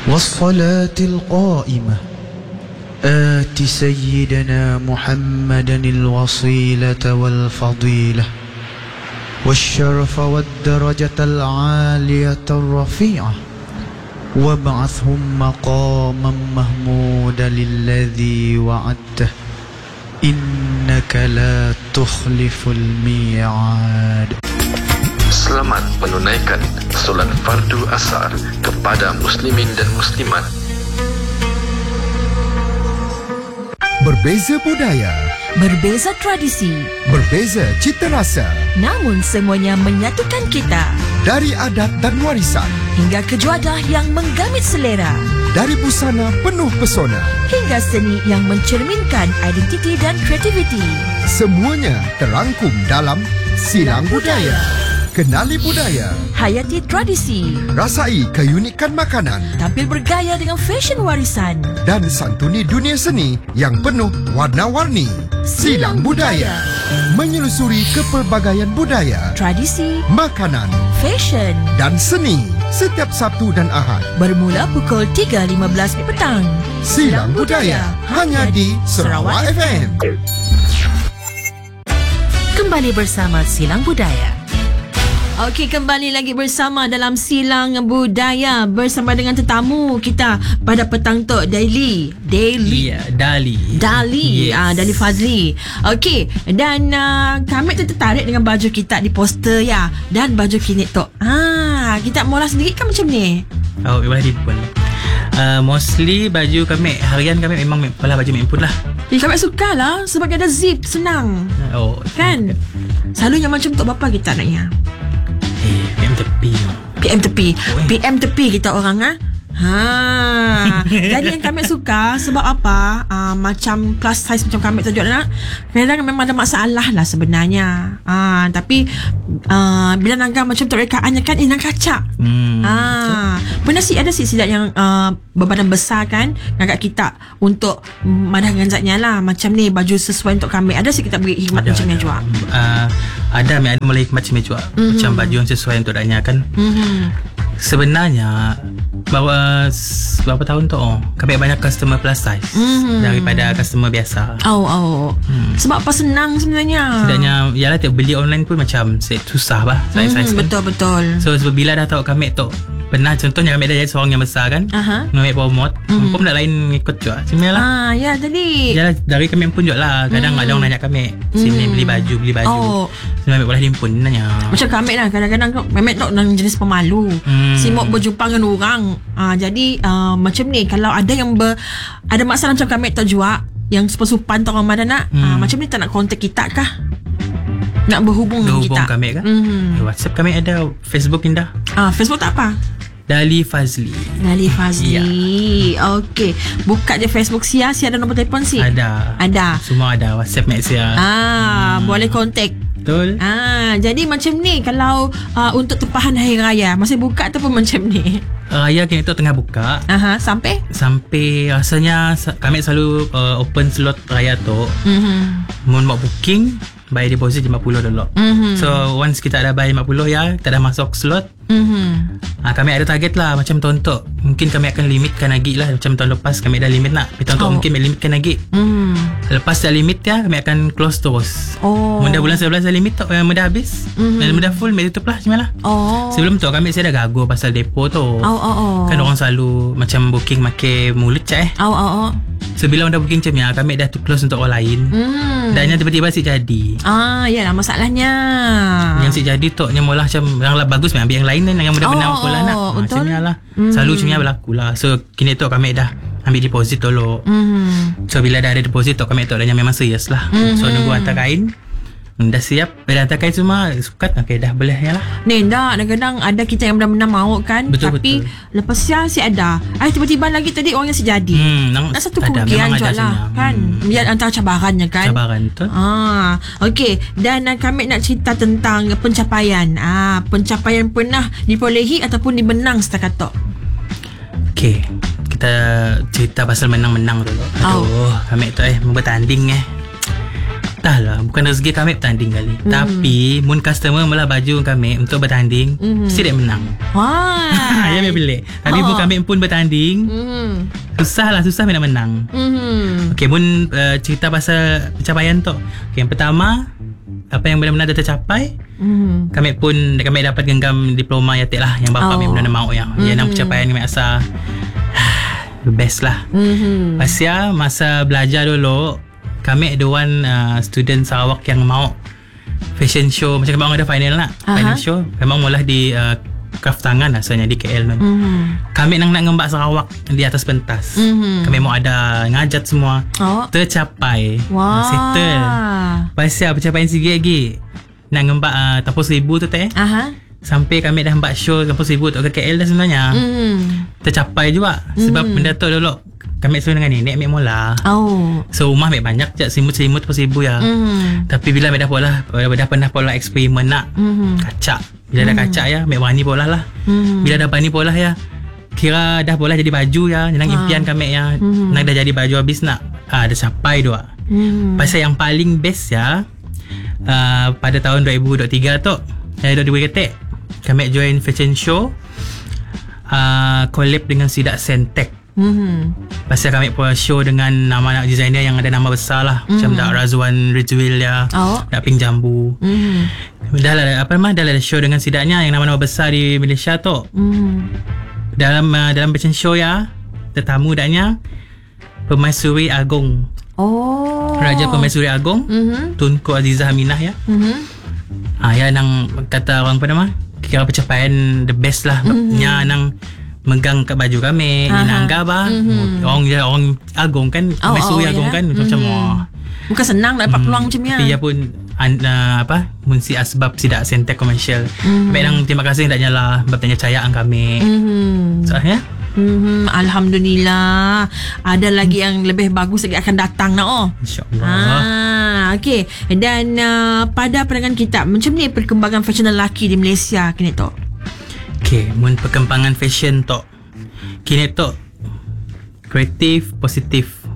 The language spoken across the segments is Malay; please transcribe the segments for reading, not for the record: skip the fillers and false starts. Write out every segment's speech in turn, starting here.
والصلاة القائمة آت سيدنا محمدا الوصيلة والفضيلة والشرف والدرجة العالية الرفيعة وابعثهم مقاما محمودا الذي وعدته إنك لا تخلف الميعاد. Selamat menunaikan solat fardu asar kepada muslimin dan muslimat. Berbeza budaya, berbeza tradisi, berbeza cita rasa, namun semuanya menyatukan kita. Dari adat dan warisan hingga kejuadah yang menggamit selera, dari busana penuh pesona hingga seni yang mencerminkan identiti dan kreativiti. Semuanya terangkum dalam Silang Budaya. Kenali budaya, hayati tradisi, rasai keunikan makanan, tampil bergaya dengan fashion warisan, dan santuni dunia seni yang penuh warna-warni. Silang Budaya menyelusuri kepelbagaian budaya, tradisi, makanan, fashion dan seni setiap Sabtu dan Ahad bermula pukul 3.15 petang. Silang Budaya hanya di Sarawak FM. Kembali bersama Silang Budaya. Okey, kembali lagi bersama dalam Silang Budaya bersama dengan tetamu kita pada petang tu, Dali. Yes. Dali Fazli. Okey, dan kami tu tertarik dengan baju kita di poster ya, dan baju klinik tu. Kita mula sendiri kan macam ni. Oh, boleh dipun. Mostly baju kami harian kami memang baju impun lah. Kami suka lah sebab ada zip, senang. Oh, kan? Selalu yang macam tu bapa kita naknya. PM tepi kita orang jadi yang kami suka sebab apa, macam plus size macam kami tu juga kadang memang ada masalah lah sebenarnya, tapi bila nangga macam tu rekaannya kan nang kacak. Pernah ada silap yang berbadan besar kan ngagak kita untuk madah ganzatnya lah macam ni, baju sesuai untuk kami. Ada kita beri hikmat macam ni juga. Ada mulai hikmat macam ni juga. Macam baju yang sesuai untuk daknya kan. Sebenarnya berapa tahun tu kami banyak customer plus size daripada customer biasa. Sebab apa senang sebenarnya. Sebenarnya yalah beli online pun macam susah bah size betul. So bila dah tahu kami tu pernah contohnya kami dah jadi seorang yang besar kan, kami promote pun nak lain ikut juga sebenarnya lah. Jadi yalah dari kami pun juga lah. Kadang ada orang nanya kami sini beli baju sebenarnya boleh dimpun nanya. Macam kami lah kadang-kadang kami tu orang jenis pemalu, simok berjumpa dengan orang. Jadi macam ni kalau ada yang ada masalah macam kami tak juga yang supan tu orang mana nak macam ni tak nak kontak kita kah, nak berhubung dengan kita kami kan. WhatsApp kami ada, Facebook Indah. Facebook tak apa, Dali Fazli. Ya. Okey, buka je Facebook Sia ada nombor telefon si? Ada. Semua ada, WhatsApp mek Sia. Boleh kontak. Betul. Jadi macam ni kalau untuk tempahan hari raya masih buka tu pun macam ni. Raya kini tu tengah buka. Sampai rasanya kami selalu open slot raya tu. Mun mau booking bayar deposit $50 dulu. So once kita ada bayar 50 ya, kita dah masuk slot. Kami ada target lah macam tahun tu. Mungkin kami akan limitkan lagi lah. Macam tahun lepas kami dah limit nak. Tapi tahun tu mungkin limitkan lagi. Lepas dah limit ya, kami akan close terus. Mudah bulan 11 dah limit tu, mudah habis. Mudah full, kami tutup lah macam lah. Sebelum tu kami saya dah gagu pasal depo tu. Kan orang selalu macam booking makai mulut cak So bila dah booking macam ni, kami dah close untuk orang lain. Dan yang tiba-tiba si jadi. Yalah masalahnya. Yang si jadi tu yang mula macam yang lah bagus ambil yang lain kan, yang mudah benar pula nak. Macam ni lah. Selalu macam ni berlaku lah. So kini tu kami dah ambil deposit dulu. So bila dah ada deposit tu kami tu dah memang serius lah. So nunggu hantar kain. Dah siap, dah hantar kain semua, sukat okay, dah boleh ya lah. Ni dah kadang-kadang ada kita yang benar-benar mahu kan. Tapi lepas si ada tiba-tiba lagi tadi orang yang si jadi. Nak satu kerugian juga lah kan. Biar antara cabarannya kan. Cabaran tu. Okey, dan kami nak cerita tentang pencapaian. Pencapaian pernah diperolehi ataupun dimenang setakat tu. Okey, kita cerita pasal menang-menang dulu. Kami tu bertanding Entahlah, bukan rezeki kami bertanding kali. Tapi mun customer malah baju kami untuk bertanding, mesti dia menang. Wah. Ya pelik. Tapi mun kami pun bertanding, susah nak menang. Okay, mun cerita pasal pencapaian tu. Okay, yang pertama, apa yang benar-benar dah tercapai, kami dapat genggam diploma yatik lah, yang bapa kami benar-benar mahu ya. Yang pencapaian kami asa the best lah. Pasal masa belajar dulu, kami ada one student Sarawak yang mau fashion show. Macam kami ada final nak final show. Memang mula di craft tangan asalnya di KL kan. Kami nak ngembak Sarawak di atas pentas. Kami mau ada ngajat semua. Tercapai. Settle. Pasal pencapaian sikit lagi. Nak ngembak Kampus 1000 tu teh. Sampai kami dah ngembak show Kampus 1000 tu ke KL dah sebenarnya. Tercapai juga. Sebab benda tu dulu kami suruh dengan nenek ambil mula. So rumah ambil banyak je, simut-simut per 1000 ya. Tapi bila dah pernah pola eksperimen nak kacak. Bila dah kacak ya, ambil berani pola lah. Bila dah berani pola ya, kira dah pola jadi baju ya. Yang impian kami ya, nak dah jadi baju habis nak. Dah capai dua. Pasal yang paling best ya, pada tahun 2023 tu, 2023 kami join fashion show, collab dengan Sidak Sentek. Pasal kami pun show dengan nama designer yang ada nama besar lah, macam Dak Razwan Rizwil ya, Dak Pink Jambu. Dah lah show dengan Sidaknya yang nama-nama besar di Malaysia tu. Dalam fashion show ya, tetamu daknya Permaisuri Agong. Raja Permaisuri Agong, Tunku Azizah Aminah ya. Ya nang kata orang apa nama, kira pencapaian the best lah. Nya nang megang kat baju kami, Inangga bah. Orang Agong kan, Permaisuri Agong kan, macam bukan senang dapat peluang macam ni. Tapi dia pun munsi asbab Sidak Sentek Commercial. Memang terima kasih ndaknya lah bertanya cayaan kami. Soalnya Alhamdulillah. Ada lagi yang lebih bagus lagi akan datang nak. InsyaAllah. Okay. Dan pada pandangan kita, macam ni perkembangan fashion lelaki di Malaysia kini tu? Okay, mun perkembangan fashion tu kini tu kreatif, positif.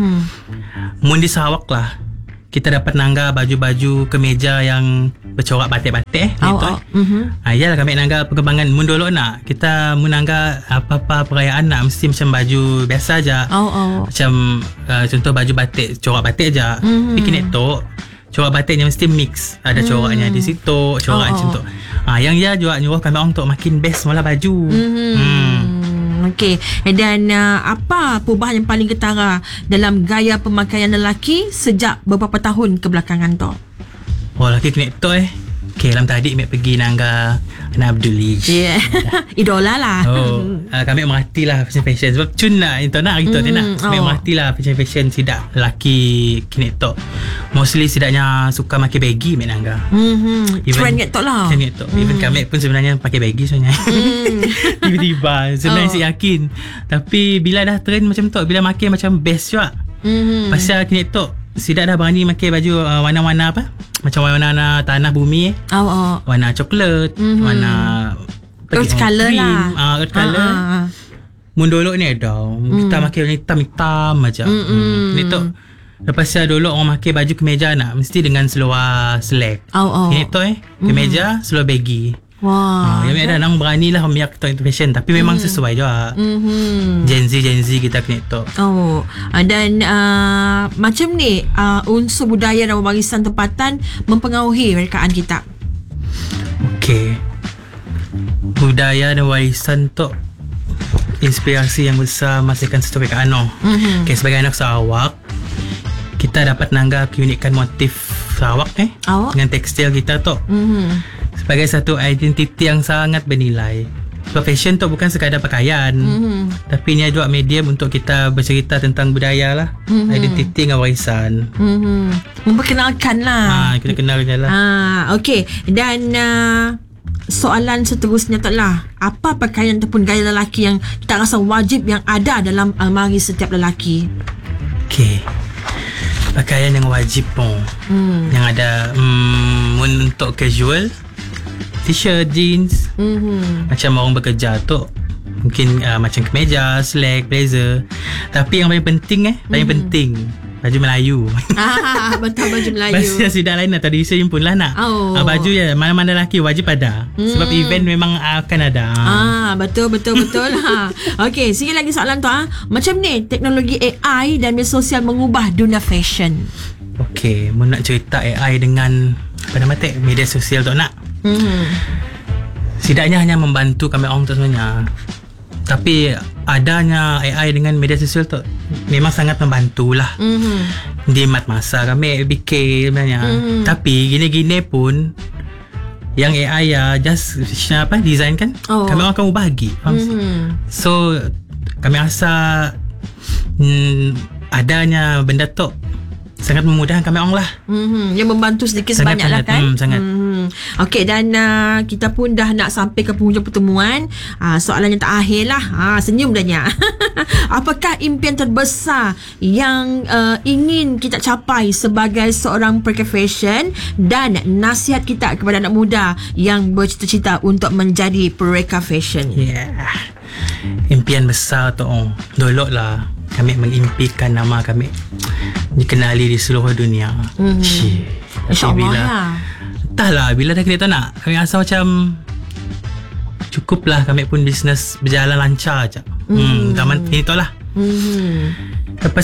Mun di Sarawak lah, kita dapat nangga baju-baju kemeja yang bercorak batik-batik yalah kami nangga perkembangan. Mun dulu nak kita menangga apa-apa perayaan nak mesti macam baju biasa aja. Macam contoh baju batik, corak batik aja. Tapi kini tu corak batiknya mesti mix. Ada coraknya di situ, corak macam tu. Yang dia juga nyuruh kami orang untuk makin best malah baju. Okey. Dan apa perubahan yang paling ketara dalam gaya pemakaian lelaki sejak beberapa tahun kebelakangan tu? Lelaki kena tu Okay, dalam tadi Mek pergi nangga Ana Abdulish. Idola lah. Kami merhati lah fashion. Sebab cun lah itu nak gitu nak. Kami merhati lah fashion sidak lelaki kini tu. Mostly sidaknya suka pakai baggy Mek nangga. Trend kat tu lah. Even kami pun sebenarnya pakai baggy sebenarnya. Tiba-tiba sebenarnya saya yakin. Tapi bila dah trend macam tu, bila makin macam best juga. Pasal kini tu Sidak dah berani pakai baju warna-warna apa? Macam warna tanah bumi warna coklat, warna earth colour cream, lah. Earth colour. Mun dulu ni dah kita pakai warna hitam-hitam macam. Ni tu lepas dulu orang pakai baju kemeja nak mesti dengan seluar slack. Ini tu kemeja seluar baggy. Yang ada orang berani lah membiak itu fashion. Tapi memang sesuai juga. Gen Z kita kena tu. Dan macam ni unsur budaya dan warisan tempatan mempengaruhi rekaan kita. Okay, budaya dan warisan tu inspirasi yang besar masihkan satu rekaan. Okay, sebagai anak Sarawak, kita dapat nangga keunikan motif Sarawak dengan tekstil kita tu sebagai satu identiti yang sangat bernilai. So fashion tu bukan sekadar pakaian, tapi ni juga medium untuk kita bercerita tentang budaya lah, identiti dengan warisan. Memperkenalkan lah. Kita kenal je lah. Okay. Dan soalan seterusnya tu lah, apa pakaian ataupun gaya lelaki yang kita rasa wajib yang ada dalam almari setiap lelaki? Okay, pakaian yang wajib yang ada untuk casual, t-shirt, jeans. Macam orang bekerja tu mungkin macam kemeja, slack, blazer. Tapi yang paling penting paling penting baju Melayu. Betul, baju Melayu. Pasal sidang lain atau tradisi pun lah nak. Baju ya mana-mana lelaki wajib ada. Sebab event memang akan ada. Betul. Okey, sikit lagi soalan tu. Macam ni teknologi AI dan media sosial mengubah dunia fashion. Okey, mau nak cerita AI dengan media sosial tu nak. Setidaknya hanya membantu kami orang tu sebenarnya. Tapi adanya AI dengan media sosial tu memang sangat membantulah. Dimat masa kami fikir sebenarnya. Tapi gini-gini pun yang AI ya just design kan, kami orang akan ubah lagi. So kami rasa adanya benda tu sangat memudahkan kami orang lah. Yang membantu sedikit sebanyak lah kan. Sangat. Okey, dan kita pun dah nak sampai ke penghujung pertemuan. Soalan yang terakhir lah. Senyum dahnya. Apakah impian terbesar yang ingin kita capai sebagai seorang pekerja fashion, dan nasihat kita kepada anak muda yang bercita-cita untuk menjadi pekerja fashion? Impian besar tu dulu lah kami mengimpikan nama kami dikenali di seluruh dunia. InsyaAllah. Entahlah bila dah kita nak, kami rasa macam cukuplah kami pun bisnes berjalan lancar je. Zaman ni tu lah. Lepas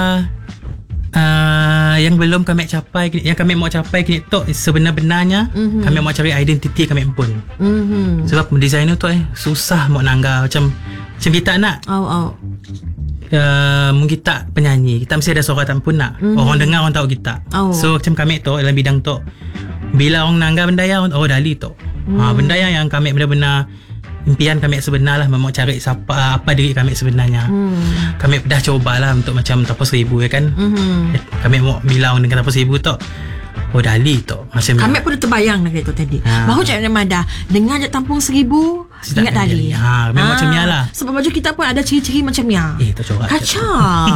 yang belum kami capai, yang kami mau capai kini tu sebenar-benarnya kami mau cari identiti kami pun. Sebab designer tu susah mau nangga macam kita nak. Mungkin kita penyanyi, kita mesti ada suara pun nak. Orang dengar, orang tahu kita. So macam kami tu dalam bidang tu, bila orang nangga benda yang Dali tu, benda yang kami benar-benar impian kami sebenar lah, mau cari apa diri kami sebenarnya. Kami dah cobalah untuk macam Tapos Seribu ya kan. Kami mau bilang dengan Tapos Seribu tu Dali tu macam kami pun terbayang nak tu tadi. Baru cakap dengan Mada, dengar je Tampung 1000 ingat Dali. Memang macam ni lah. Sebab baju kita pun ada ciri-ciri macam ni. Tu corak. Kacau.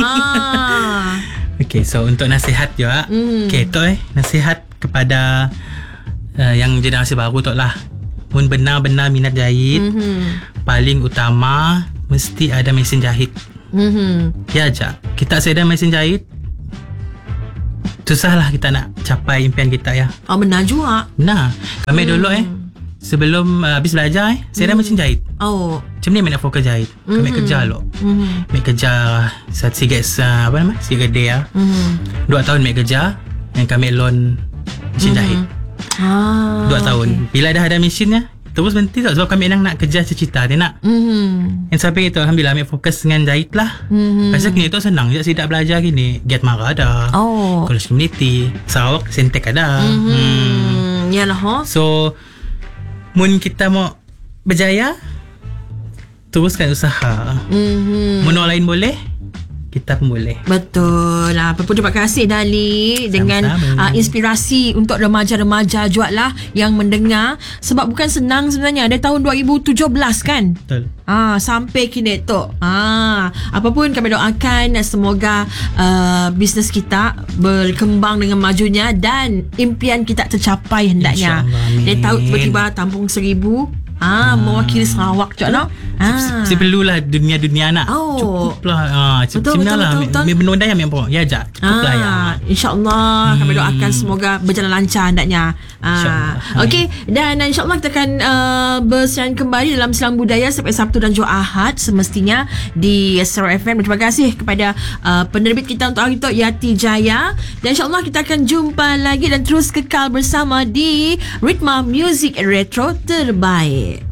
Okay, so untuk nasihat juga. Okay, tu nasihat kepada yang generasi baru tu lah. Pun benar-benar minat jahit, paling utama mesti ada mesin jahit. Ya je, kita sedia mesin jahit, susahlah kita nak capai impian kita ya. Benar juga. Nah, kami dulu sebelum habis belajar saya dah mesin jahit. Macam ni nak fokus jahit. Kami kerja lo. Kami kerja sikit gede ya. 2 tahun kami kerja, yang kami loan mesin jahit. 2 tahun. Bila dah ada mesinnya, terus berhenti tak, sebab kami nak kerja cita-cita dia nak. Yang sampai itu alhamdulillah kami fokus dengan jahit lah. Pasal kini tu senang je tidak belajar gini. Giat Mara ada, College Community, Sarawak Sentek ada. Yalah. So mun kita mau berjaya, teruskan usaha. Mun orang lain boleh, kita pun boleh. Betul lah. Terima kasih Dali dengan inspirasi untuk remaja-remaja juga lah yang mendengar. Sebab bukan senang sebenarnya. Dari tahun 2017 kan. Betul. Sampai kini tu. Apapun kami doakan semoga bisnes kita berkembang dengan majunya dan impian kita tercapai hendaknya. Dari tahun tiba-tiba Tampung 1000 mewakili Sarawak je no? Mesti perlulah dunia-dunia nak. Cukuplah. Betul. Benda yang memang ya je. Cukuplah ya. InsyaAllah kami doakan semoga berjalan lancar hendaknya. Okey, dan insyaAllah kita akan bersiaran kembali dalam Silang Budaya sampai Sabtu dan juga Ahad semestinya di Astro FM. Terima kasih kepada penerbit kita untuk hari itu, Yati Jaya. Dan insyaAllah kita akan jumpa lagi dan terus kekal bersama di Ritma Music Retro terbaik.